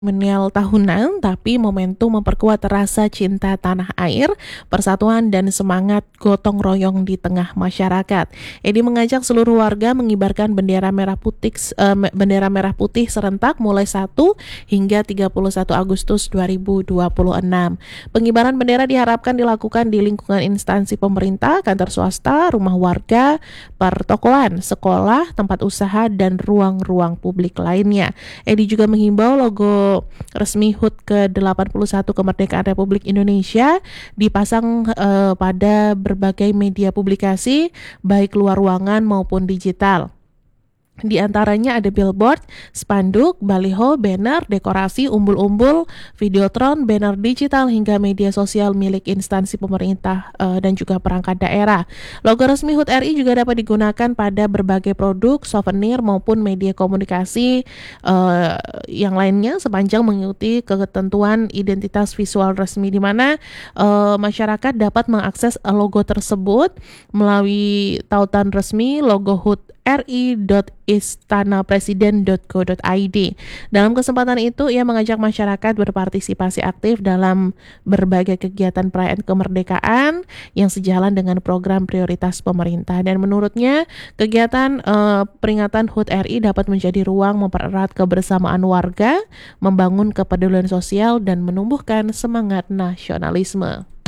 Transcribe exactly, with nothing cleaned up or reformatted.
Seremonial tahunan, tapi momentum memperkuat rasa cinta tanah air, persatuan dan semangat gotong royong di tengah masyarakat. Edi mengajak seluruh warga mengibarkan bendera merah putih eh, bendera merah putih serentak mulai satu hingga tiga puluh satu Agustus dua ribu dua puluh enam. Pengibaran bendera diharapkan dilakukan di lingkungan instansi pemerintah, kantor swasta, rumah warga, pertokoan, sekolah, tempat usaha dan ruang-ruang publik lainnya. Edi juga menghimbau logo resmi H U T ke delapan puluh satu kemerdekaan Republik Indonesia dipasang eh, pada berbagai media publikasi baik luar ruangan maupun digital. Di antaranya ada billboard, spanduk, baliho, banner, dekorasi, umbul-umbul, videotron, banner digital hingga media sosial milik instansi pemerintah uh, dan juga perangkat daerah. Logo resmi H U T R I juga dapat digunakan pada berbagai produk, souvenir maupun media komunikasi uh, yang lainnya sepanjang mengikuti ketentuan identitas visual resmi, di mana uh, masyarakat dapat mengakses logo tersebut melalui tautan resmi logo H U T r i dot istana presiden dot go dot i d. Dalam kesempatan itu, ia mengajak masyarakat berpartisipasi aktif dalam berbagai kegiatan perayaan kemerdekaan yang sejalan dengan program prioritas pemerintah. Dan menurutnya, kegiatan eh, peringatan H U T R I dapat menjadi ruang mempererat kebersamaan warga, membangun kepedulian sosial, dan menumbuhkan semangat nasionalisme.